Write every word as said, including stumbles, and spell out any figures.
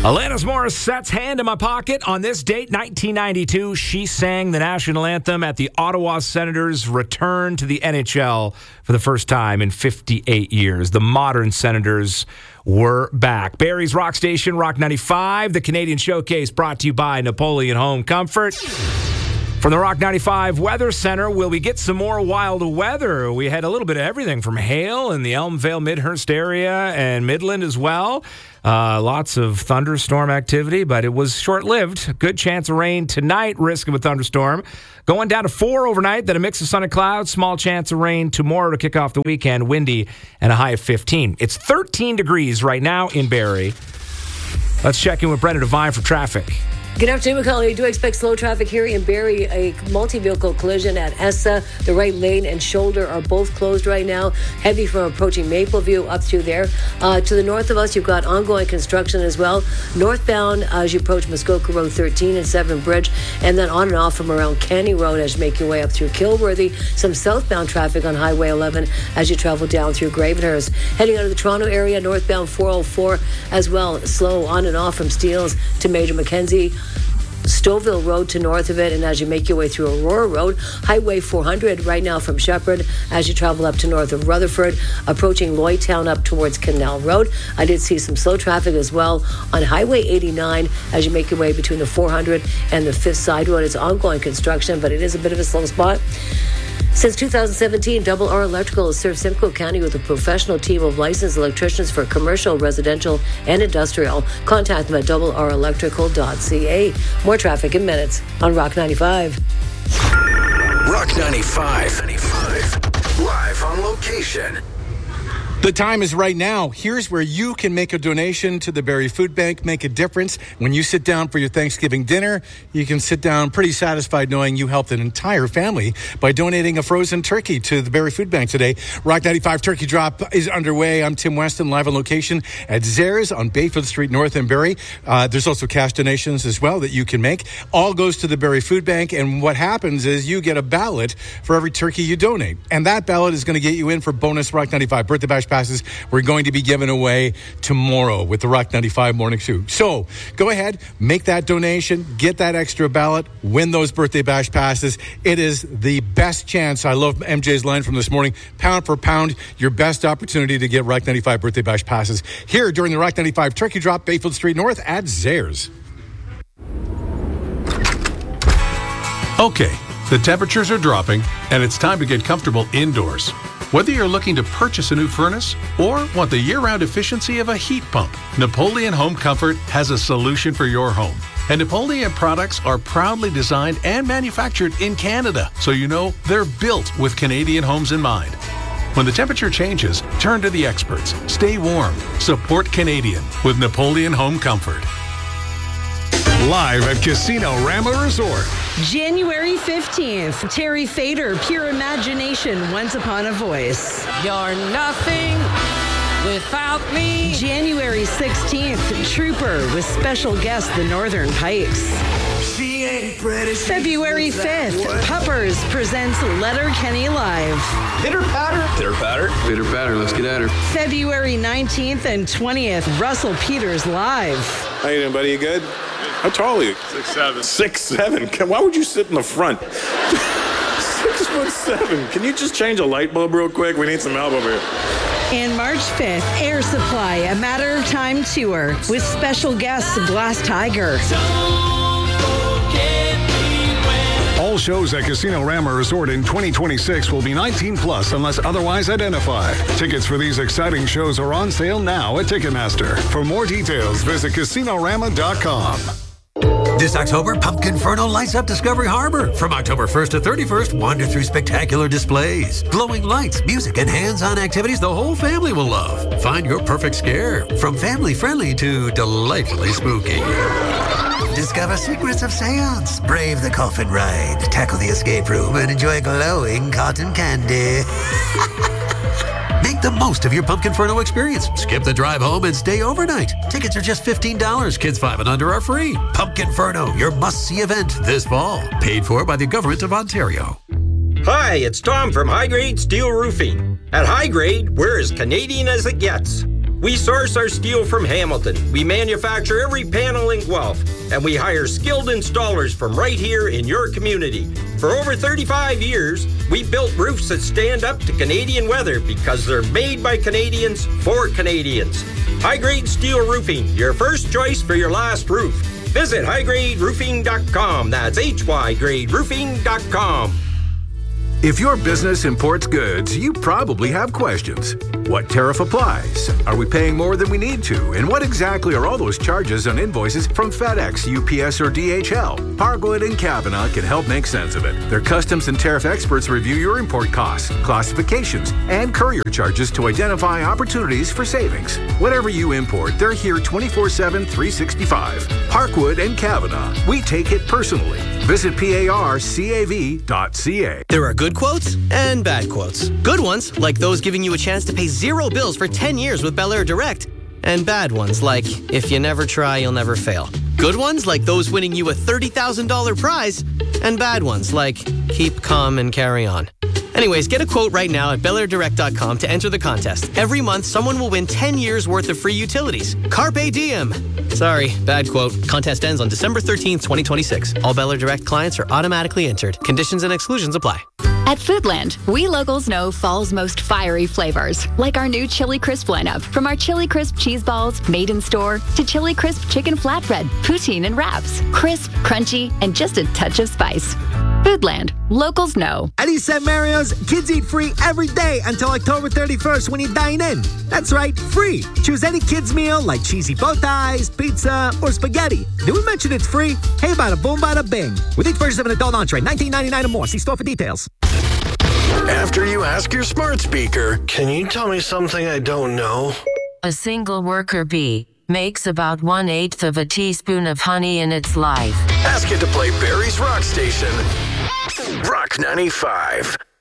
Alanis Morissette's Hand in My Pocket. On this date, nineteen ninety-two, she sang the national anthem at the Ottawa Senators' return to the N H L for the first time in fifty-eight years. The modern Senators were back. Barrie's Rock Station, Rock ninety-five. The Canadian Showcase brought to you by Napoleon Home Comfort. From the Rock ninety-five Weather Center, will we get some more wild weather? We had a little bit of everything from hail in the Elmvale, Midhurst area and Midland as well. Uh, lots of thunderstorm activity, but it was short-lived. Good chance of rain tonight, risk of a thunderstorm. Going down to four overnight, then a mix of sun and clouds. Small chance of rain tomorrow to kick off the weekend. Windy and a high of fifteen. It's thirteen degrees right now in Barrie. Let's check in with Brenda Devine for traffic. Good afternoon, Macaulay. We do expect slow traffic here in Barrie. A multi-vehicle collision at Essa. The right lane and shoulder are both closed right now. Heavy from approaching Mapleview up through there. Uh, to the north of us, you've got ongoing construction as well. Northbound as you approach Muskoka Road thirteen and Severn Bridge, and then on and off from around Canny Road as you make your way up through Kilworthy. Some southbound traffic on Highway eleven as you travel down through Gravenhurst. Heading out of the Toronto area, northbound four oh four as well. Slow on and off from Steeles to Major Mackenzie. Stouffville Road to north of it, and as you make your way through Aurora Road, Highway four hundred right now from Shepherd as you travel up to north of Rutherford, approaching Lloydtown up towards Canal Road. I did see some slow traffic as well on Highway eighty-nine as you make your way between the four hundred and the fifth Side Road. It's ongoing construction, but it is a bit of a slow spot. Since two thousand seventeen, Double R Electrical has served Simcoe County with a professional team of licensed electricians for commercial, residential, and industrial. Contact them at double r electrical dot c a. More traffic in minutes on Rock ninety-five. Rock ninety-five. Live on location. The time is right now. Here's where you can make a donation to the Barrie Food Bank. Make a difference. When you sit down for your Thanksgiving dinner, you can sit down pretty satisfied knowing you helped an entire family by donating a frozen turkey to the Barrie Food Bank today. Rock ninety-five Turkey Drop is underway. I'm Tim Weston, live on location at Zares on Bayfield Street North in Barrie. Uh, there's also cash donations as well that you can make. All goes to the Barrie Food Bank, and what happens is you get a ballot for every turkey you donate. And that ballot is going to get you in for bonus Rock ninety-five Birthday Bash passes we're going to be giving away tomorrow with the Rock ninety-five Morning Show. So go ahead, make that donation, get that extra ballot, win those Birthday Bash passes. It is the best chance. I love M J's line from this morning. Pound for pound, your best opportunity to get Rock ninety-five Birthday Bash passes here during the Rock ninety-five Turkey Drop, Bayfield Street North at Zares. Okay, the temperatures are dropping and it's time to get comfortable indoors. Whether you're looking to purchase a new furnace or want the year-round efficiency of a heat pump, Napoleon Home Comfort has a solution for your home. And Napoleon products are proudly designed and manufactured in Canada, so you know they're built with Canadian homes in mind. When the temperature changes, turn to the experts. Stay warm. Support Canadian with Napoleon Home Comfort. Live at Casino Rama Resort. January fifteenth, Terry Fader, Pure Imagination, Once Upon a Voice. You're nothing without me. January sixteenth, Trooper with special guest The Northern Pikes. She ain't pretty. February fifth, Puppers presents Letterkenny Live. Pitter patter. Pitter patter. Pitter patter. Let's get at her. February nineteenth and twentieth, Russell Peters Live. How you doing, buddy? You good? How tall are you? Six seven. Six seven. Why would you sit in the front? Six foot seven. Can you just change a light bulb real quick? We need some help over here. And March fifth, Air Supply, A Matter of Time tour with special guests Blast Tiger. All shows at Casino Rama Resort in twenty twenty-six will be nineteen plus unless otherwise identified. Tickets for these exciting shows are on sale now at Ticketmaster. For more details, visit casino rama dot com. This October, Pumpkinferno lights up Discovery Harbor. From October first to thirty-first, wander through spectacular displays, glowing lights, music, and hands-on activities the whole family will love. Find your perfect scare, from family-friendly to delightfully spooky. Discover secrets of seance, brave the coffin ride, tackle the escape room, and enjoy glowing cotton candy. Make the most of your Pumpkinferno experience. Skip the drive home and stay overnight. Tickets are just fifteen dollars. Kids five and under are free. Pumpkinferno, your must-see event this fall. Paid for by the Government of Ontario. Hi, it's Tom from High Grade Steel Roofing. At High Grade, we're as Canadian as it gets. We source our steel from Hamilton. We manufacture every panel in Guelph. And we hire skilled installers from right here in your community. For over thirty-five years, we built roofs that stand up to Canadian weather because they're made by Canadians for Canadians. High Grade Steel Roofing, your first choice for your last roof. Visit high grade roofing dot com. That's H Y grade roofing dot com. If your business imports goods, you probably have questions. What tariff applies? Are we paying more than we need to? And what exactly are all those charges on invoices from FedEx, U P S, or D H L? Parkwood and Kavanaugh can help make sense of it. Their customs and tariff experts review your import costs, classifications, and courier charges to identify opportunities for savings. Whatever you import, they're here twenty-four seven, three sixty-five. Parkwood and Kavanaugh. We take it personally. Visit parcav dot c a. There are good quotes and bad quotes. Good ones, like those giving you a chance to pay zero bills for ten years with Bel Air Direct. And bad ones, like, if you never try, you'll never fail. Good ones, like those winning you a thirty thousand dollars prize. And bad ones, like, keep calm and carry on. Anyways, get a quote right now at bel air direct dot com to enter the contest. Every month, someone will win ten years worth of free utilities. Carpe diem. Sorry, bad quote. Contest ends on December thirteenth, twenty twenty-six. All Bel Air Direct clients are automatically entered. Conditions and exclusions apply. At Foodland, we locals know fall's most fiery flavors, like our new Chili Crisp lineup. From our Chili Crisp cheese balls, made in store, to Chili Crisp chicken flatbread, poutine, and wraps. Crisp, crunchy, and just a touch of spice. Foodland, locals know. At East Saint Mario's, kids eat free every day until October thirty-first when you dine in. That's right, free. Choose any kids meal like cheesy bow ties, pizza, or spaghetti. Did we mention it's free? Hey, bada boom, bada bing. With each purchase of an adult entree, nineteen ninety-nine or more. See store for details. After you ask your smart speaker, can you tell me something I don't know? A single worker bee makes about one-eighth of a teaspoon of honey in its life. Ask it to play Barry's Rock Station. Rock ninety-five.